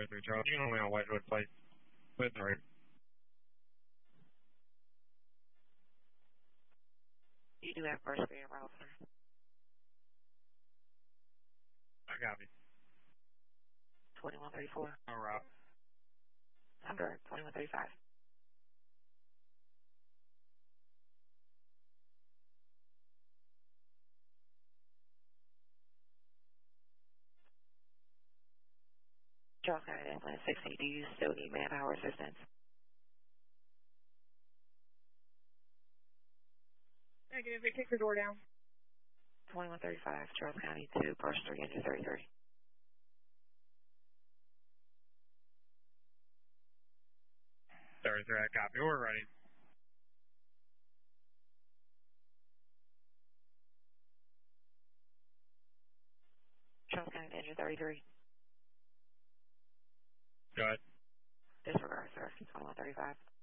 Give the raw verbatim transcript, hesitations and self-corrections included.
thirty-three, Charlie. You can only on Wedgewood Place. With right. You do have first being route, sir. I got me. twenty-one thirty-four. No route. Under twenty-one thirty-five. Charles County, Atlanta sixty. Do you still need manpower assistance? Negative. It kicked the door down. twenty-one thirty-five. Charles County two. First three. Engine thirty-three. thirty-three, I copy. We're ready. Charles County, engine thirty-three. Go ahead. Disregard, sir. twenty-one thirty-five.